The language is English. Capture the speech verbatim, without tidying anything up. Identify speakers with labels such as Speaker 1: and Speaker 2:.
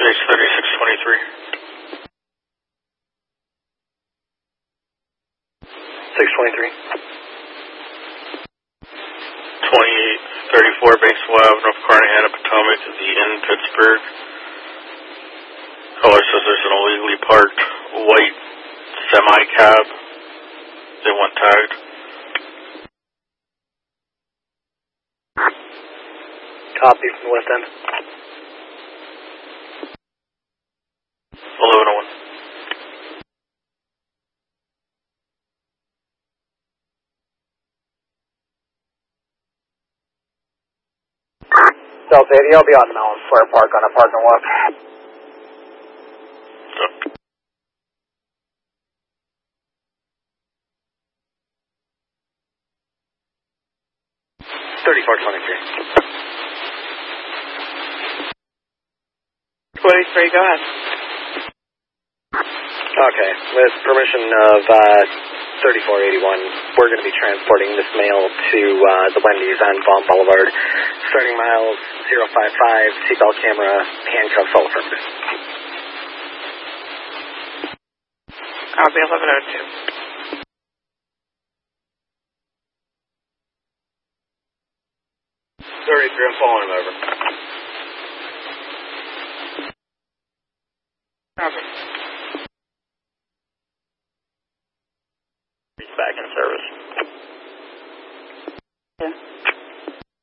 Speaker 1: Base thirty-six twenty-three.
Speaker 2: six twenty-three.
Speaker 1: twenty-eight thirty-four Batesville Avenue, Carnahan, Potomac, the in Pittsburgh. Caller says there's an illegally parked white semi-cab. They want tagged.
Speaker 2: Copy from the west end.
Speaker 1: eleven oh one.
Speaker 2: South eighty, I'll be on Mountain Square Park on a parking walk.
Speaker 1: So.
Speaker 2: thirty-four twenty-three.
Speaker 3: twenty-three, go ahead.
Speaker 2: Okay, with permission of uh, thirty-four eighty-one, we're going to be transporting this mail to uh, the Wendy's on Vaughan Boulevard. Starting miles zero five five, seatbelt camera, handcuffs, all affirmative.
Speaker 3: I'll be eleven oh two.
Speaker 2: thirty-three, I'm following him over.
Speaker 3: Copy.